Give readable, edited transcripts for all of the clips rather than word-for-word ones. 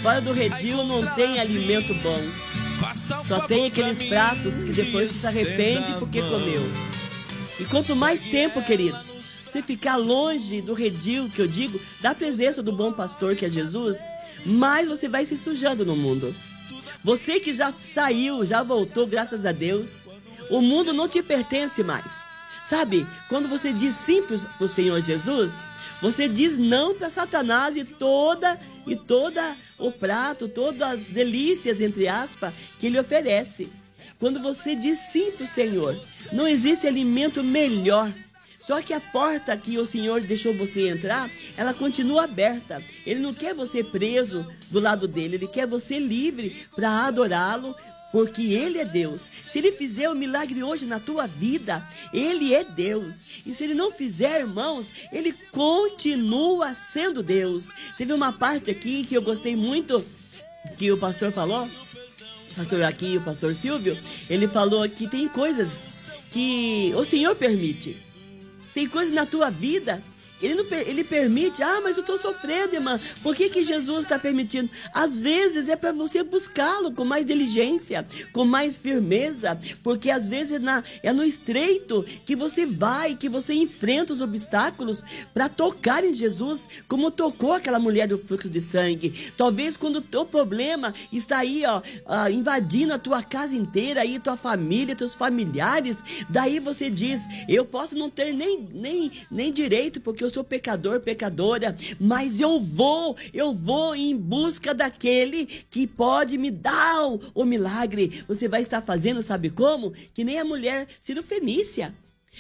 Fora do redil não tem alimento bom. Só tem aqueles pratos que depois se arrepende porque comeu. E quanto mais tempo, queridos, você ficar longe do redil, que eu digo, da presença do bom pastor que é Jesus, mais você vai se sujando no mundo. Você que já saiu, já voltou, graças a Deus, o mundo não te pertence mais. Sabe, quando você diz sim para o Senhor Jesus, você diz não para Satanás e toda o prato, todas as delícias, entre aspas, que ele oferece. Quando você diz sim para o Senhor, não existe alimento melhor. Só que a porta que o Senhor deixou você entrar, ela continua aberta. Ele não quer você preso do lado dele, ele quer você livre para adorá-lo, porque Ele é Deus. Se Ele fizer um milagre hoje na tua vida, Ele é Deus. E se Ele não fizer, irmãos, Ele continua sendo Deus. Teve uma parte aqui que eu gostei muito, que o pastor falou, o pastor Silvio, ele falou que tem coisas que o Senhor permite. Tem coisas na tua vida, ele permite. Ah, mas eu estou sofrendo, irmã. Por que Jesus está permitindo? Às vezes é para você buscá-lo com mais diligência, com mais firmeza. Porque às vezes é no estreito que você vai, que você enfrenta os obstáculos para tocar em Jesus, como tocou aquela mulher do fluxo de sangue. Talvez quando o teu problema está aí, invadindo a tua casa inteira, aí tua família, teus familiares, daí você diz, eu posso não ter nem direito, porque eu sou pecador, pecadora, mas eu vou em busca daquele que pode me dar o milagre. Você vai estar fazendo, sabe como? Que nem a mulher Cirofenícia.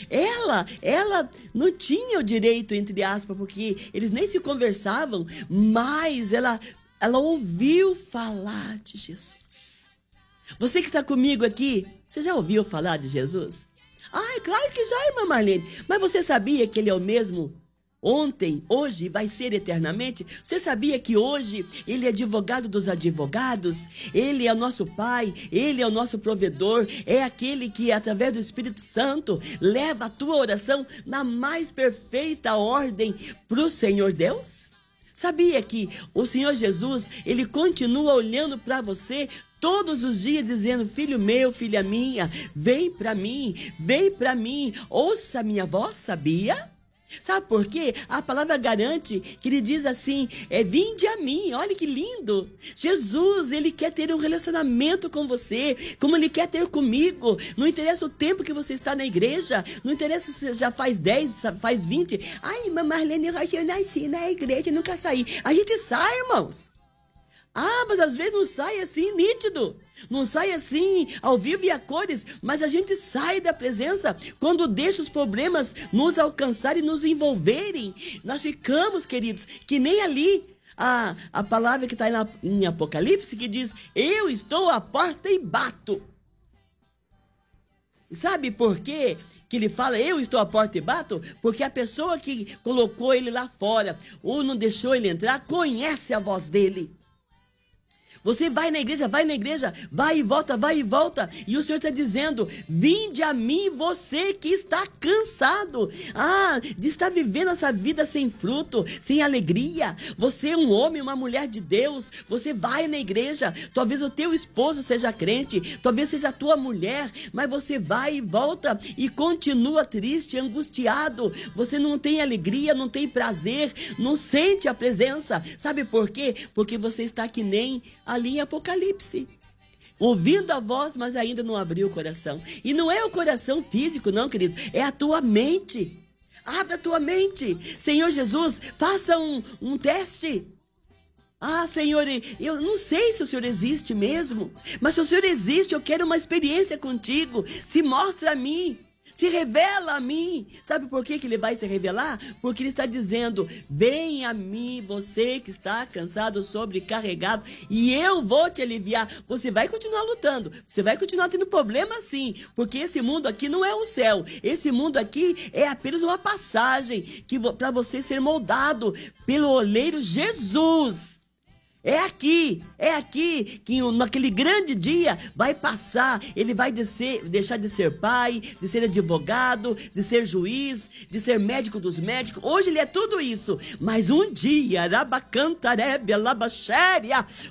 Ela não tinha o direito, entre aspas, porque eles nem se conversavam, mas ela ouviu falar de Jesus. Você que está comigo aqui, você já ouviu falar de Jesus? Ah, é claro que já, irmã Marlene. Mas você sabia que ele é o mesmo ontem, hoje, vai ser eternamente? Você sabia que hoje ele é advogado dos advogados? Ele é o nosso Pai, ele é o nosso provedor, é aquele que, através do Espírito Santo, leva a tua oração na mais perfeita ordem para o Senhor Deus? Sabia que o Senhor Jesus, ele continua olhando para você todos os dias, dizendo, filho meu, filha minha, vem para mim, ouça a minha voz, sabia? Sabe por quê? A palavra garante que ele diz assim, vinde a mim, olha que lindo. Jesus, ele quer ter um relacionamento com você, como ele quer ter comigo. Não interessa o tempo que você está na igreja, não interessa se já faz 10, faz 20. Ai, irmã Marlene, eu nasci na igreja, nunca saí. A gente sai, irmãos. Ah, mas às vezes não sai assim nítido, não sai assim ao vivo e a cores, mas a gente sai da presença quando deixa os problemas nos alcançarem e nos envolverem. Nós ficamos, queridos, que nem ali a palavra que está em Apocalipse, que diz, eu estou à porta e bato. Sabe por quê? Que ele fala, eu estou à porta e bato? Porque a pessoa que colocou ele lá fora ou não deixou ele entrar, conhece a voz dele. Você vai na igreja, vai e volta, e o Senhor está dizendo, vinde a mim, você que está cansado, de estar vivendo essa vida sem fruto, sem alegria. Você é um homem, uma mulher de Deus, você vai na igreja, talvez o teu esposo seja crente, talvez seja a tua mulher, mas você vai e volta e continua triste, angustiado, você não tem alegria, não tem prazer, não sente a presença. Sabe por quê? Porque você está que nem ali em Apocalipse, ouvindo a voz, mas ainda não abriu o coração. E não é o coração físico, não, querido, é a tua mente. Abra a tua mente. Senhor Jesus, faça um teste. Senhor, eu não sei se o Senhor existe mesmo, mas se o Senhor existe, eu quero uma experiência contigo. Se mostra a mim. Se revela a mim. Sabe por que ele vai se revelar? Porque ele está dizendo, vem a mim, você que está cansado, sobrecarregado, e eu vou te aliviar. Você vai continuar lutando, você vai continuar tendo problema sim, porque esse mundo aqui não é o céu. Esse mundo aqui é apenas uma passagem para você ser moldado pelo oleiro Jesus. É aqui que naquele grande dia vai passar, ele vai deixar de ser pai, de ser advogado, de ser juiz, de ser médico dos médicos. Hoje ele é tudo isso, mas um dia,